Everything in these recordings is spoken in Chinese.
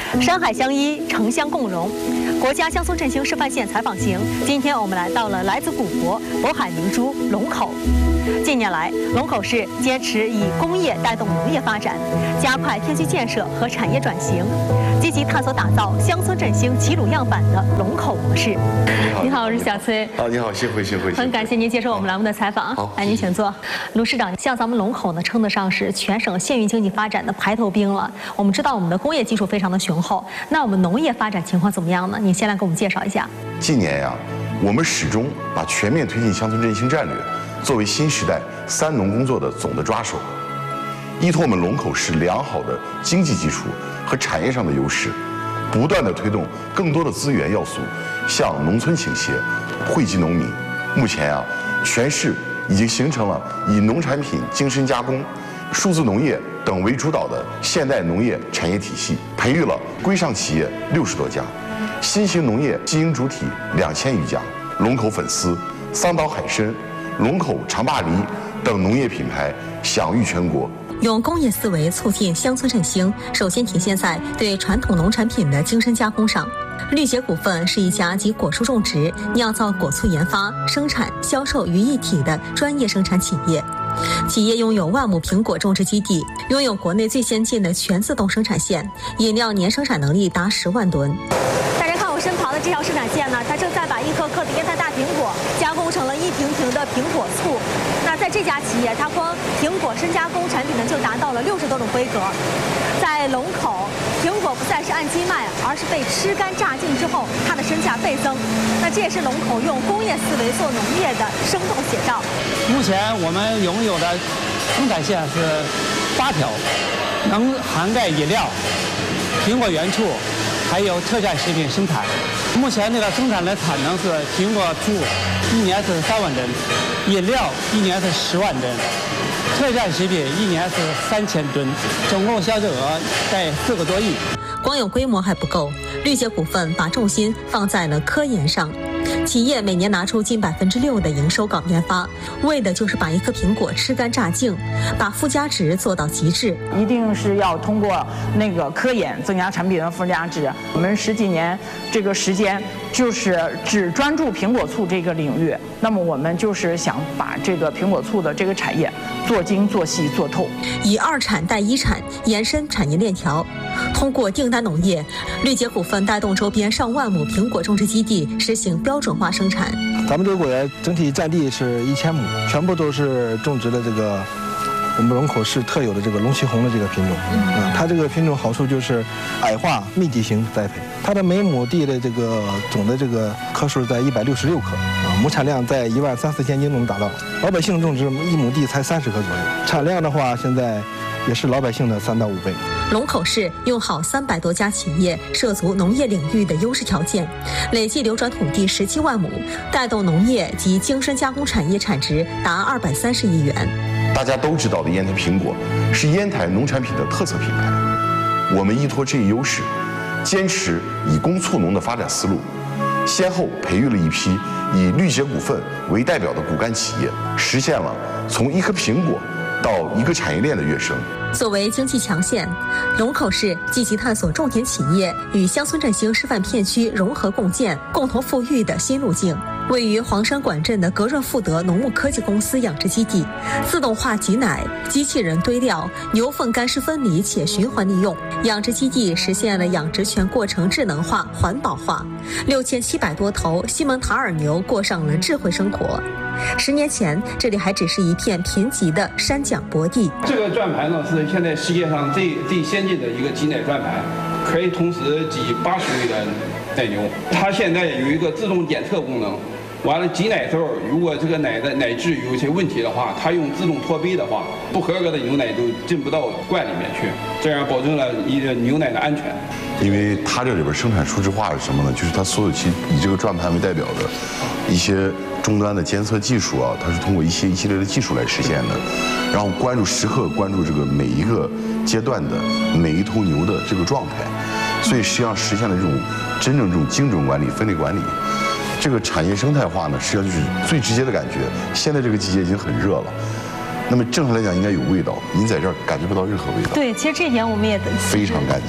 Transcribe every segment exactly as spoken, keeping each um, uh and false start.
山海相依，城乡共荣。国家乡村振兴示范县采访行，今天我们来到了来自古国渤海明珠龙口。近年来，龙口市坚持以工业带动农业发展，加快片区建设和产业转型，积极探索打造乡村振兴齐鲁样板的龙口模式。你好，我是小崔。 啊，你好，幸会，幸会。 很感谢您接受我们栏目的采访。 好， 来，您请坐。卢市长，像咱们龙口呢，称得上是全省县域经济发展的排头兵了。我们知道我们的工业基础非常的雄厚，那我们农业发展情况怎么样呢？您先来给我们介绍一下。 近年呀，我们始终把全面推进乡村振兴战略作为新时代三农工作的总的抓手，依托我们龙口市良好的经济基础和产业上的优势，不断的推动更多的资源要素向农村倾斜，惠及农民。目前啊，全市已经形成了以农产品精深加工、数字农业等为主导的现代农业产业体系，培育了规上企业六十多家，新型农业经营主体两千余家，龙口粉丝、桑岛海参、龙口长坝梨等农业品牌享誉全国。 用工业思维促进乡村振兴，首先体现在对传统农产品的精深加工上。绿捷股份是一家集果蔬种植、酿造果醋研发、生产、销售于一体的专业生产企业。企业拥有万亩苹果种植基地，拥有国内最先进的全自动生产线，饮料年生产能力达十万吨。大家看我身旁的这条生产线呢，它正在把一颗颗的烟台大苹果加工成了一瓶瓶的苹果醋。那在这家企业，它光苹果深加工产品呢就达到了六十多种规格。在龙口，苹果不再是按斤卖，而是被吃干榨净之后，它的身价倍增。那这也是龙口用工业思维做农业的生动写照。 目前我们拥有的生产线是八条，能涵盖饮料、苹果原醋，还有特产食品生产。目前这个生产的产能是苹果醋一年是三万吨，饮料一年是十万吨，特产食品一年是三千吨，总共销售额在四个多亿。 光有规模还不够，绿捷股份把重心放在了科研上。企业每年拿出近百分之六的营收搞研发，为的就是把一颗苹果吃干榨净，把附加值做到极致。 一定是要通过那个科研增加产品的附加值。我们十几年这个时间就是只专注苹果醋这个领域，那么我们就是想把这个苹果醋的这个产业做精做细做透， 以二产带一产，延伸产业链条。通过订单农业，绿捷股份带动周边上万亩苹果种植基地实行标准化生产。 咱们这个果园整体占地是一千亩，全部都是种植的这个我们龙口市特有的这个龙旗红的这个品种。嗯，啊、它这个品种好处就是矮化密集型栽培，它的每亩地的这个总的这个棵数在一百六十六棵，啊，亩产量在一万三四千斤能达到。老百姓种植一亩地才三十棵左右，产量的话现在也是老百姓的三到五倍。 龙口市用好三百多家企业涉足农业领域的优势条件，累计流转土地十七万亩，带动农业及精深加工产业产值达二百三十亿元。 大家都知道的烟台苹果是烟台农产品的特色品牌，我们依托这一优势，坚持以工促农的发展思路，先后培育了一批以绿捷股份为代表的骨干企业，实现了从一颗苹果到一个产业链的跃升。 作为经济强县，龙口市积极探索种田企业与乡村振兴示范片区融合共建、共同富裕的新路径。位于黄山管镇的格润富德农牧科技公司养殖基地，自动化挤奶、机器人堆料、牛粪干湿分离且循环利用。养殖基地实现了养殖全过程智能化、环保化，六千七百多头西蒙塔尔牛过上了智慧生活。十年前，这里还只是一片贫瘠的山脚坡地。 这个转盘呢，是现在世界上最最先进的一个挤奶转盘，可以同时挤八十位的奶牛。它现在有一个自动检测功能。完了挤奶的时候，如果这个奶的奶质有一些问题的话，它用自动脱杯的话，不合格的牛奶就进不到罐里面去，这样保证了一个牛奶的安全。 因为它这里边生产数字化是什么呢？就是它所有其以这个转盘为代表的一些终端的监测技术啊，它是通过一些一系列的技术来实现的，然后关注时刻关注这个每一个阶段的每一头牛的这个状态，所以实际上实现了这种真正这种精准管理、分类管理。这个产业生态化呢，实际上就是最直接的感觉。现在这个季节已经很热了，那么正常来讲应该有味道，您在这儿感觉不到任何味道。 对，其实这一点我们也非常干净。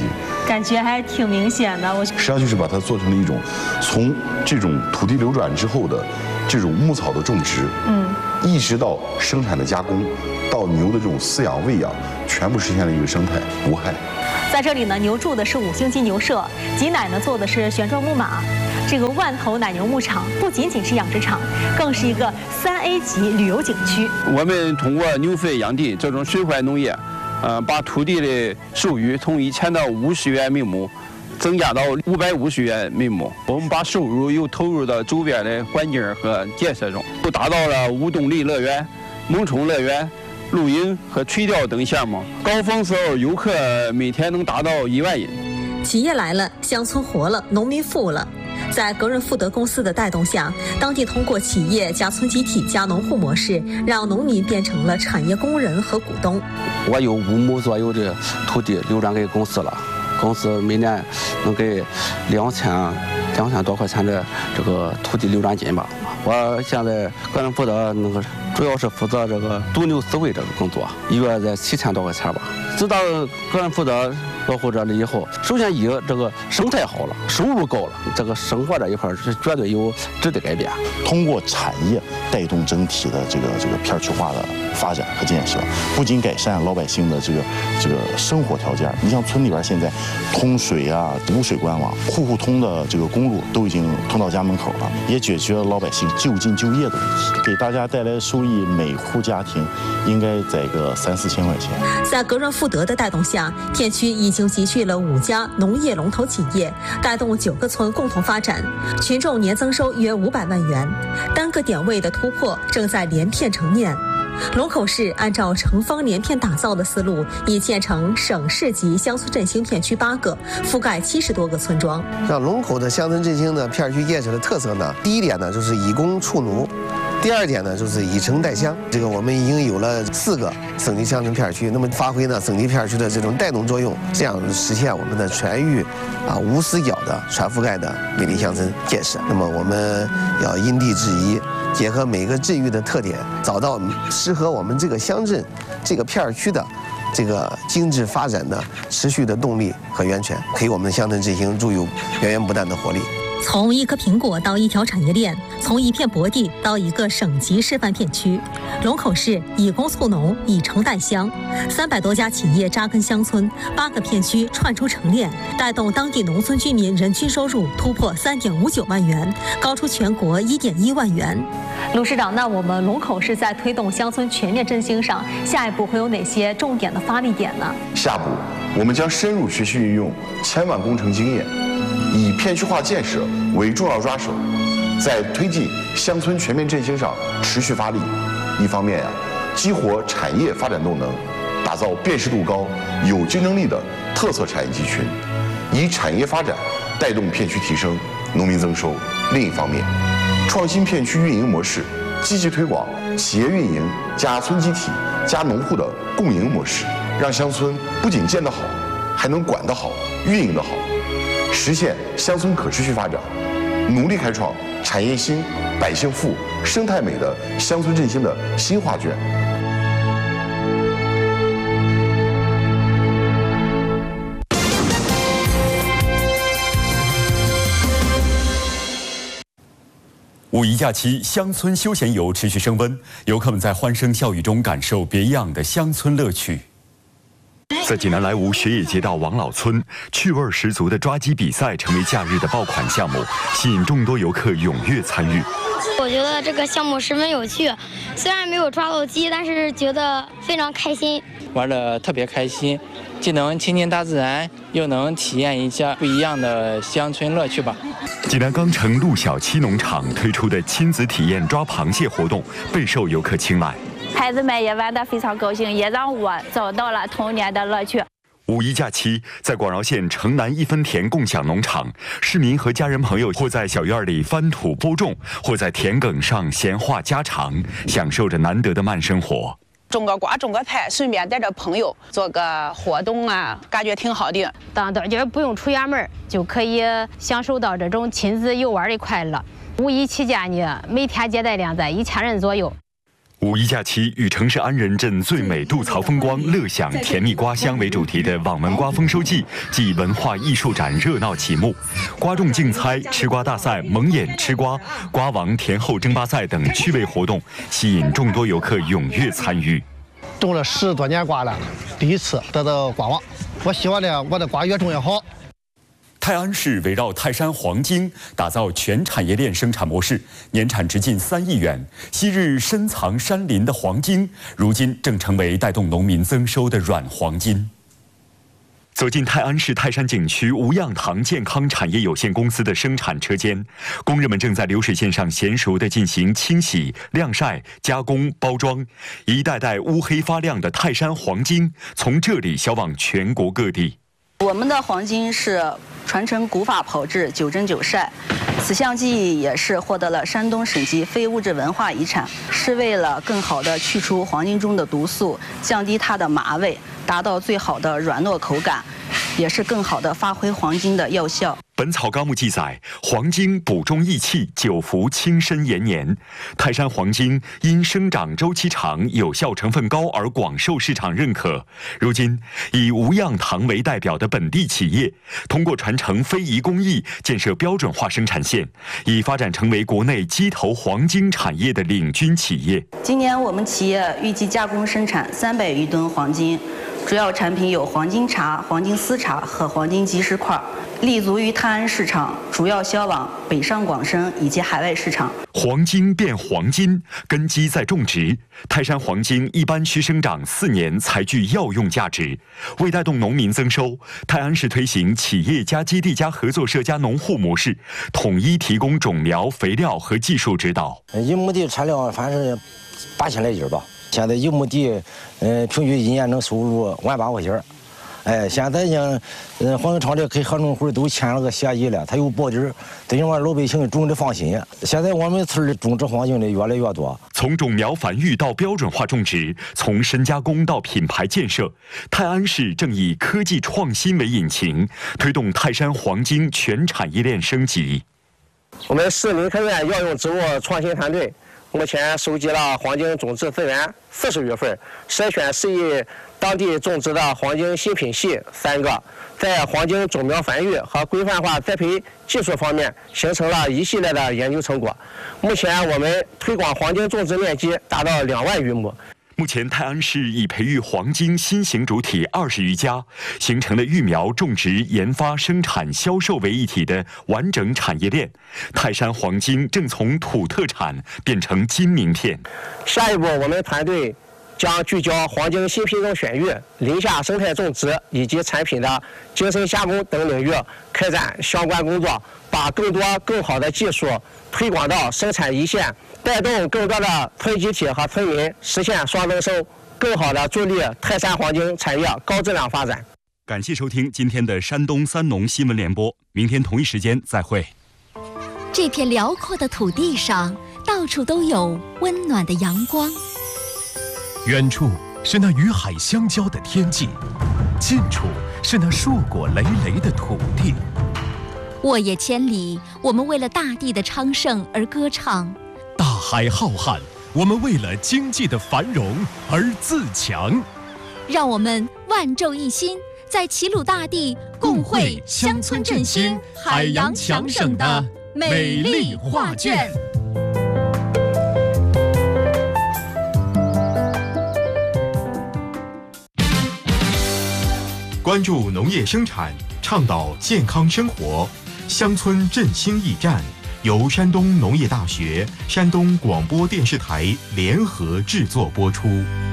感觉还挺明显的。我实际上就是把它做成了一种从这种土地流转之后的这种牧草的种植，嗯，一直到生产的加工，到牛的这种饲养喂养，全部实现了一个生态无害。 在这里呢，牛住的是五星级牛舍，挤奶呢做的是旋转木马。这个万头奶牛牧场不仅仅是养殖场，更是一个三 A 级旅游景区。 我们通过牛肥养地这种水怀农业，呃，把土地的收入从一千到五十元每亩，增加到五百五十元每亩。我们把收入又投入到周边的环境和建设中，又达到了无动力乐园、萌宠乐园、露营和垂钓等项目。高峰时候，游客每天能达到一万人。 企业来了，乡村活了，农民富了。在格润富德公司的带动下，当地通过企业加村集体加农户模式，让农民变成了产业工人和股东。 我有五亩左右的土地流转给公司了，公司每年能给两千两千多块钱的这个土地流转金吧。我现在格润富德那个主要是负责这个毒牛饲喂这个工作，一月在七千多块钱吧。直到格润富德落户这里以后，首先一这个生态好了，收入高了，这个生活这一块是绝对有质的改变。 通过产业带动整体的这个这个片区化的发展和建设，不仅改善老百姓的这个这个生活条件，你像村里边现在通水啊、污水管网、户户通的这个公路都已经通到家门口了，也解决了老百姓就近就业的问题，给大家带来的收益，每户家庭应该在个三四千块钱。 在格润富德的带动下，片区已经集聚了五家农业龙头企业，带动九个村共同发展，群众年增收约五百万元，单个点位的突破正在连片成面。龙口市按照城方连片打造的思路，已建成省市级乡村振兴片区八个，覆盖七十多个村庄。 像龙口的乡村振兴的片区建设的特色呢，第一点呢就是以工畜奴。第二点呢，就是以城带乡。这个我们已经有了四个省级乡村片区，那么发挥呢省级片区的这种带动作用，这样实现我们的全域啊无死角的全覆盖的美丽乡村建设。那么我们要因地制宜，结合每个镇域的特点，找到适合我们这个乡镇、这个片区的这个经济发展的持续的动力和源泉，给我们乡村振兴注入源源不断的活力。 从一颗苹果到一条产业链，从一片薄地到一个省级示范片区，龙口市以工促农，以城带乡，三百多家企业扎根乡村，八个片区串出城链，带动当地农村居民人均收入突破三点五九万元，高出全国一点一万元。卢市长，那我们龙口市在推动乡村全面振兴上，下一步会有哪些重点的发力点呢？ 下步我们将深入学习运用千万工程经验，以片区化建设为重要抓手，在推进乡村全面振兴上持续发力。一方面呀、啊，激活产业发展动能，打造辨识度高、有竞争力的特色产业集群，以产业发展带动片区提升、农民增收。另一方面，创新片区运营模式，积极推广企业运营加村集体加农户的共赢模式，让乡村不仅建得好，还能管得好、运营得好，实现乡村可持续发展，努力开创产业兴、百姓富、生态美的乡村振兴的新画卷。 五一假期，乡村休闲游持续升温，游客们在欢声笑语中感受别样的乡村乐趣。在济南莱芜雪野街道王老村，趣味十足的抓鸡比赛成为假日的爆款项目，吸引众多游客踊跃参与。 我觉得这个项目十分有趣，虽然没有抓到鸡，但是觉得非常开心， 玩得特别开心，既能亲近大自然，又能体验一下不一样的乡村乐趣吧。 济南钢城陆小七农场推出的亲子体验抓螃蟹活动备受游客青睐， 孩子们也玩得非常高兴，也让我找到了童年的乐趣。 五一假期，在广饶县城南一分田共享农场，市民和家人朋友或在小院里翻土播种，或在田埂上闲话家常，享受着难得的慢生活。 种个瓜，种个菜，顺便带着朋友做个活动啊，感觉挺好的。 当当就是不用出远门，就可以享受到这种亲子游玩的快乐。五一期间呢，每天接待量在一千人左右。 五一假期，以城市安仁镇最美渡槽风光、乐享甜蜜瓜香为主题的网门瓜丰收季暨文化艺术展热闹启幕，瓜种竞猜、吃瓜大赛、蒙眼吃瓜、瓜王甜后争霸赛等趣味活动，吸引众多游客踊跃参与。 种了十多年瓜了，第一次得到瓜王，我希望呢，我的瓜越种越好。 泰安市围绕泰山黄金打造全产业链生产模式，年产值近三亿元。昔日深藏山林的黄金，如今正成为带动农民增收的软黄金。走进泰安市泰山景区无恙堂健康产业有限公司的生产车间，工人们正在流水线上娴熟地进行清洗、晾晒、加工、包装，一袋袋乌黑发亮的泰山黄金从这里销往全国各地。 我们的黄金是传承古法炮制，九蒸九晒。此项技艺也是获得了山东省级非物质文化遗产，是为了更好地去除黄金中的毒素，降低它的麻味，达到最好的软糯口感，也是更好地发挥黄金的药效。 《本草纲目》记载，黄金补中益气，久服轻身延年。泰山黄金因生长周期长、有效成分高而广受市场认可。如今，以无恙堂为代表的本地企业，通过传承非遗工艺，建设标准化生产线，已发展成为国内鸡头黄金产业的领军企业。 今年我们企业预计加工生产三百余吨黄金。主要产品有黄金茶、黄金丝茶和黄金即食块，立足于泰安市场，主要销往北上广深以及海外市场。 黄金变黄金，根基在种植。泰山黄金一般需生长四年才具药用价值。为带动农民增收，泰安市推行企业加基地加合作社加农户模式，统一提供种苗、肥料和技术指导。 一亩地产量反正是八千来斤吧。现在一亩地，呃，平均一年能收入万八块钱。哎，现在呢，呃，黄金厂里跟合农会都签了个协议了，它有保底儿，对我老百姓种的放心。现在我们村里种植黄金的越来越多。 从种苗繁育到标准化种植，从深加工到品牌建设，泰安市正以科技创新为引擎，推动泰山黄金全产业链升级。 我们市林科院药用植物创新团队目前收集了黄金种质资源四十余份，筛选适宜当地种植的黄金新品系三个，在黄金种苗繁育和规范化栽培技术方面形成了一系列的研究成果。目前我们推广黄金种植面积达到两万余亩。 目前，泰安市已培育黄金新型主体二十余家，形成了育苗、种植、研发、生产、销售为一体的完整产业链。泰山黄金正从土特产变成金名片。 下一步，我们团队将聚焦黄金新品种选育、林下生态种植以及产品的精深加工等领域，开展相关工作，把更多更好的技术推广到生产一线，带动更多的村集体和村民实现双增收，更好的助力泰山黄金产业高质量发展。 感谢收听今天的山东三农新闻联播，明天同一时间再会。 这片辽阔的土地上，到处都有温暖的阳光。 远处是那与海相交的天际，近处是那硕果累累的土地。 沃野千里，我们为了大地的昌盛而歌唱； 大海浩瀚，我们为了经济的繁荣而自强。 让我们万众一心，在齐鲁大地共绘乡村振兴、海洋强省的美丽画卷。 关注农业生产，倡导健康生活，乡村振兴驿站由山东农业大学、山东广播电视台联合制作播出。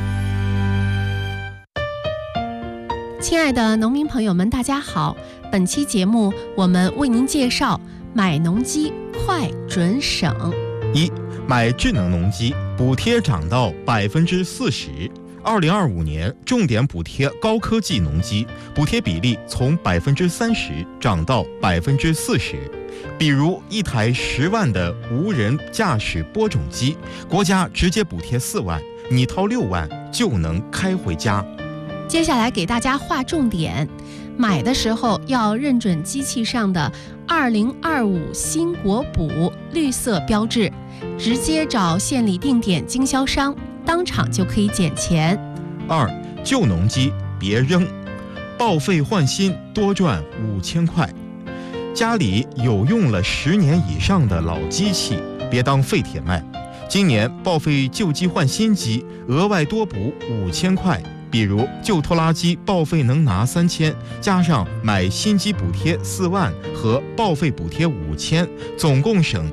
亲爱的农民朋友们，大家好！本期节目我们为您介绍买农机快准省。 一、买智能农机，补贴涨到百分之四十。二零二五年重点补贴高科技农机，补贴比例从百分之三十涨到百分之四十。比如一台十万的无人驾驶播种机，国家直接补贴四万，你掏六万就能开回家。 接下来给大家划重点，买的时候要认准机器上的二零二五新国补绿色标志，直接找县里定点经销商。 当场就可以减钱。 二、旧农机别扔，报废换新多赚五千块。家里有用了十年以上的老机器，别当废铁卖。今年报废旧机换新机，额外多补五千块。比如旧拖拉机报废能拿三千，加上买新机补贴四万和报废补贴五千，总共省